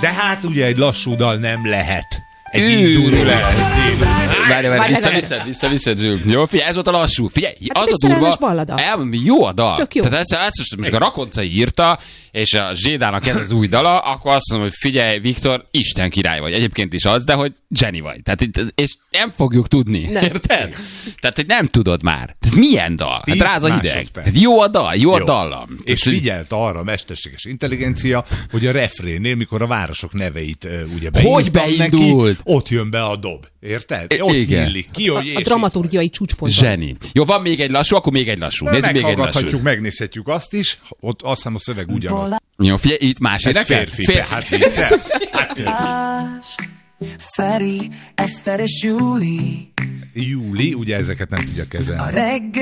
De hát ugye egy lassú dal nem lehet. Egy induló lehet. Várj, vissza, Zsül. Jó, figyelj, ez volt a lassú. Figyelj, hát az a durva. ballada. Jó a dal. Tök jó. Tehát ezt most a Rakoncai írta, és a Zsédának ez az új dala, akkor azt mondom, hogy figyelj, Viktor, Isten király vagy. Egyébként is az, de hogy Jenny vagy. Tehát, és nem fogjuk tudni. Nem. Érted? Tehát, hogy nem tudod már. Ez milyen dal? Hát ráz a hideg. Hát jó a dal, jó a dallam. És figyelt arra a mesterséges intelligencia, hogy a refrénnél, mikor a városok neveit ugye beindult neki, ott jön be a dob. Érted? Ott nyílik ki, hogy a dramaturgiai csúcsponton. Zseni. Jó, van még egy lassú, akkor még egy lassú. Nézzük még egy lassú. Megnézhetjük azt is. Ott azt hiszem a szöveg ugyanaz. Jó, figyelj, itt más énekel. Férfi. Tehát Feri, Eszter és Júli. Júli, ugye ezeket nem tudja kezelni.